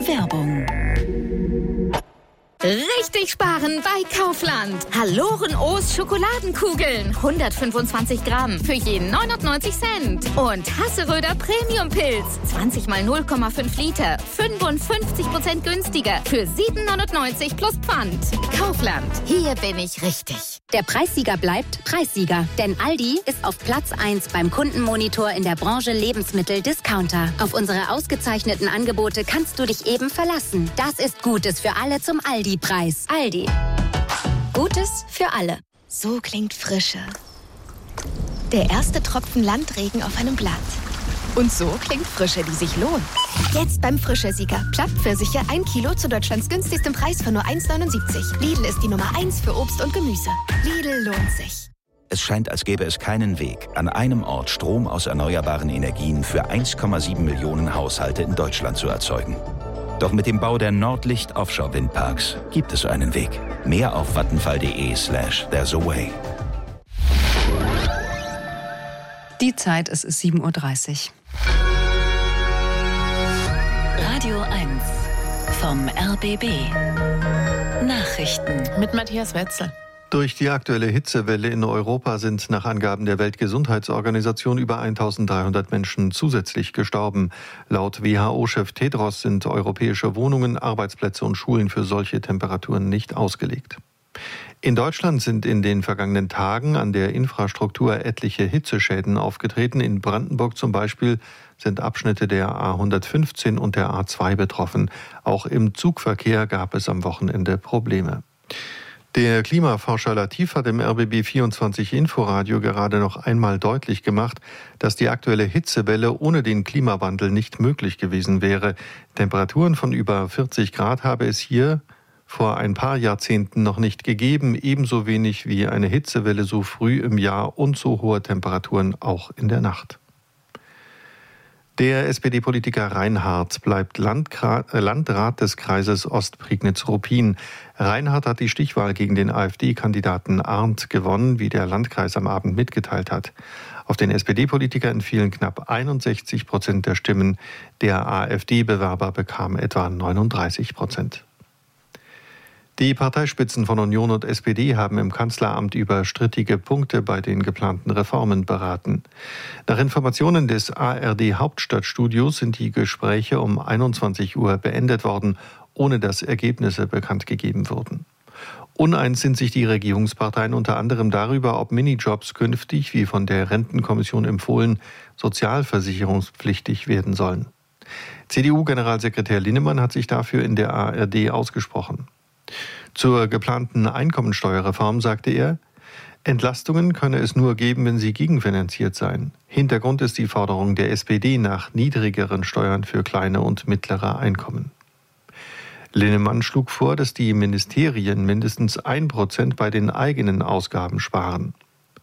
Werbung. Richtig sparen bei Kaufland. Hallorenoos Schokoladenkugeln. 125 Gramm für jeden 99 Cent. Und Hasseröder Premium-Pilz. 20 mal 0,5 Liter. 55% günstiger. Für 7,99 plus Pfand. Kaufland. Hier bin ich richtig. Der Preissieger bleibt Preissieger. Denn Aldi ist auf Platz 1 beim Kundenmonitor in der Branche Lebensmittel-Discounter. Auf unsere ausgezeichneten Angebote kannst du dich eben verlassen. Das ist Gutes für alle zum Aldi-Preis. Aldi. Gutes für alle. So klingt Frische. Der erste Tropfen Landregen auf einem Blatt. Und so klingt Frische, die sich lohnt. Jetzt beim Frische-Sieger. Plattpfirsiche 1 Kilo zu Deutschlands günstigstem Preis für nur 1,79. Lidl ist die Nummer 1 für Obst und Gemüse. Lidl lohnt sich. Es scheint, als gäbe es keinen Weg, an einem Ort Strom aus erneuerbaren Energien für 1,7 Millionen Haushalte in Deutschland zu erzeugen. Doch mit dem Bau der Nordlicht Offshore-Windparks gibt es einen Weg. Mehr auf vattenfall.de/there's a way. Die Zeit, es ist 7:30 Uhr. Radio 1 vom RBB. Nachrichten mit Matthias Wetzel. Durch die aktuelle Hitzewelle in Europa sind nach Angaben der Weltgesundheitsorganisation über 1.300 Menschen zusätzlich gestorben. Laut WHO-Chef Tedros sind europäische Wohnungen, Arbeitsplätze und Schulen für solche Temperaturen nicht ausgelegt. In Deutschland sind in den vergangenen Tagen an der Infrastruktur etliche Hitzeschäden aufgetreten. In Brandenburg zum Beispiel sind Abschnitte der A115 und der A2 betroffen. Auch im Zugverkehr gab es am Wochenende Probleme. Der Klimaforscher Latif hat im RBB 24 Inforadio gerade noch einmal deutlich gemacht, dass die aktuelle Hitzewelle ohne den Klimawandel nicht möglich gewesen wäre. Temperaturen von über 40 Grad habe es hier vor ein paar Jahrzehnten noch nicht gegeben, ebenso wenig wie eine Hitzewelle so früh im Jahr und so hohe Temperaturen auch in der Nacht. Der SPD-Politiker Reinhardt bleibt Landrat des Kreises Ostprignitz-Ruppin. Reinhardt hat die Stichwahl gegen den AfD-Kandidaten Arndt gewonnen, wie der Landkreis am Abend mitgeteilt hat. Auf den SPD-Politiker entfielen knapp 61% der Stimmen. Der AfD-Bewerber bekam etwa 39%. Die Parteispitzen von Union und SPD haben im Kanzleramt über strittige Punkte bei den geplanten Reformen beraten. Nach Informationen des ARD Hauptstadtstudios sind die Gespräche um 21 Uhr beendet worden, ohne dass Ergebnisse bekannt gegeben wurden. Uneins sind sich die Regierungsparteien unter anderem darüber, ob Minijobs künftig, wie von der Rentenkommission empfohlen, sozialversicherungspflichtig werden sollen. CDU-Generalsekretär Linnemann hat sich dafür in der ARD ausgesprochen. Zur geplanten Einkommensteuerreform sagte er, Entlastungen könne es nur geben, wenn sie gegenfinanziert seien. Hintergrund ist die Forderung der SPD nach niedrigeren Steuern für kleine und mittlere Einkommen. Linnemann schlug vor, dass die Ministerien mindestens 1% bei den eigenen Ausgaben sparen.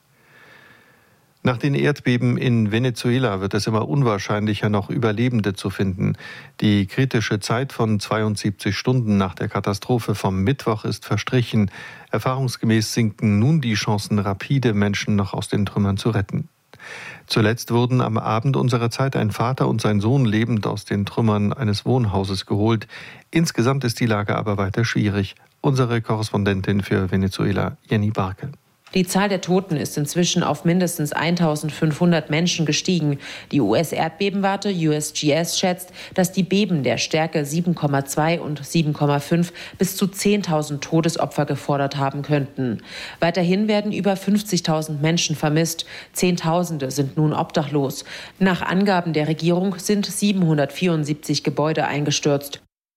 Nach den Erdbeben in Venezuela wird es immer unwahrscheinlicher, noch Überlebende zu finden. Die kritische Zeit von 72 Stunden nach der Katastrophe vom Mittwoch ist verstrichen. Erfahrungsgemäß sinken nun die Chancen rapide, Menschen noch aus den Trümmern zu retten. Zuletzt wurden am Abend unserer Zeit ein Vater und sein Sohn lebend aus den Trümmern eines Wohnhauses geholt. Insgesamt ist die Lage aber weiter schwierig. Unsere Korrespondentin für Venezuela, Jenny Barke. Die Zahl der Toten ist inzwischen auf mindestens 1.500 Menschen gestiegen. Die US-Erdbebenwarte USGS schätzt, dass die Beben der Stärke 7,2 und 7,5 bis zu 10.000 Todesopfer gefordert haben könnten. Weiterhin werden über 50.000 Menschen vermisst. Zehntausende sind nun obdachlos. Nach Angaben der Regierung sind 774 Gebäude eingestürzt.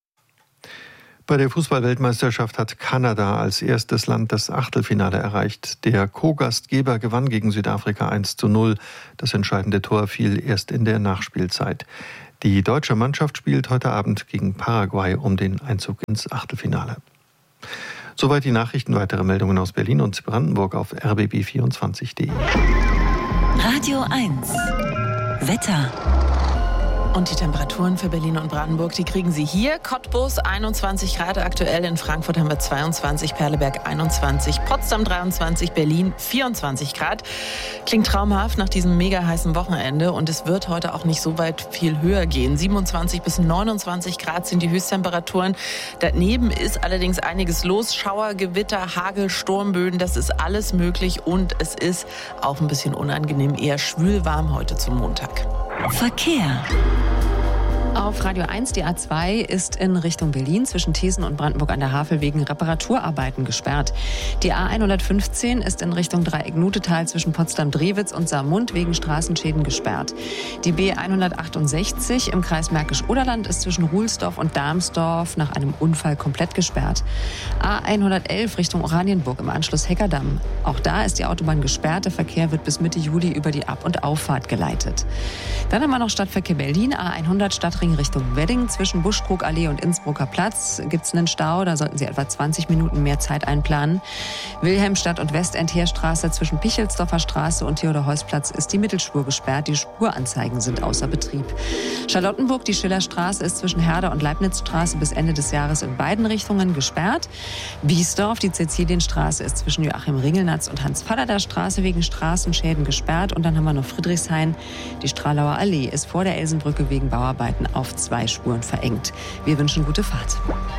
Bei der Fußball-Weltmeisterschaft hat Kanada als erstes Land das Achtelfinale erreicht. Der Co-Gastgeber gewann gegen Südafrika 1:0. Das entscheidende Tor fiel erst in der Nachspielzeit. Die deutsche Mannschaft spielt heute Abend gegen Paraguay um den Einzug ins Achtelfinale. Soweit die Nachrichten. Weitere Meldungen aus Berlin und Brandenburg auf rbb24.de. Radio 1 Wetter. Und die Temperaturen für Berlin und Brandenburg, die kriegen Sie hier. Cottbus 21 Grad aktuell, in Frankfurt haben wir 22, Perleberg 21, Potsdam 23, Berlin 24 Grad. Klingt traumhaft nach diesem mega heißen Wochenende und es wird heute auch nicht so weit viel höher gehen. 27 bis 29 Grad sind die Höchsttemperaturen. Daneben ist allerdings einiges los. Schauer, Gewitter, Hagel, Sturmböen, das ist alles möglich und es ist auch ein bisschen unangenehm, eher schwülwarm heute zum Montag. Verkehr. Auf Radio 1, die A2 ist in Richtung Berlin zwischen Thesen und Brandenburg an der Havel wegen Reparaturarbeiten gesperrt. Die A115 ist in Richtung Dreieck-Nutetal zwischen Potsdam-Drewitz und Saarmund wegen Straßenschäden gesperrt. Die B168 im Kreis Märkisch-Oderland ist zwischen Ruhlsdorf und Darmsdorf nach einem Unfall komplett gesperrt. A111 Richtung Oranienburg im Anschluss Heckerdamm. Auch da ist die Autobahn gesperrt. Der Verkehr wird bis Mitte Juli über die Ab- und Auffahrt geleitet. Dann haben wir noch Stadtverkehr Berlin, A100 Stadtring Richtung Wedding. Zwischen Buschkrugallee und Innsbrucker Platz gibt es einen Stau. Da sollten Sie etwa 20 Minuten mehr Zeit einplanen. Wilhelmstadt und Westendheerstraße zwischen Pichelsdorfer Straße und Theodor-Heuss-Platz ist die Mittelspur gesperrt. Die Spuranzeigen sind außer Betrieb. Charlottenburg, die Schillerstraße ist zwischen Herder und Leibnizstraße bis Ende des Jahres in beiden Richtungen gesperrt. Biesdorf, die Cäcilienstraße ist zwischen Joachim Ringelnatz und Hans-Fallader Straße wegen Straßenschäden gesperrt. Und dann haben wir noch Friedrichshain. Die Stralauer Allee ist vor der Elsenbrücke wegen Bauarbeiten auf 2 Spuren verengt. Wir wünschen gute Fahrt.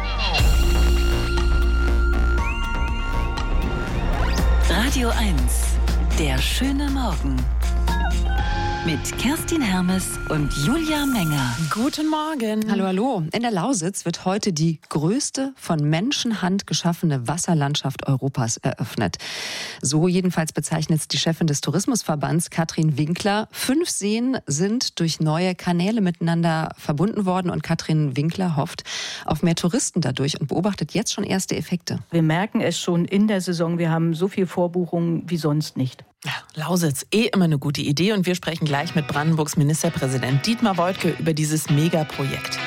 Radio 1, der schöne Morgen. Mit Kerstin Hermes und Julia Menger. Guten Morgen. Hallo, hallo. In der Lausitz wird heute die größte von Menschenhand geschaffene Wasserlandschaft Europas eröffnet. So jedenfalls bezeichnet die Chefin des Tourismusverbands, Katrin Winkler. 5 Seen sind durch neue Kanäle miteinander verbunden worden und Katrin Winkler hofft auf mehr Touristen dadurch und beobachtet jetzt schon erste Effekte. Wir merken es schon in der Saison, wir haben so viel Vorbuchungen wie sonst nicht. Ja, Lausitz, immer eine gute Idee und wir sprechen gleich mit Brandenburgs Ministerpräsident Dietmar Woidke über dieses Megaprojekt.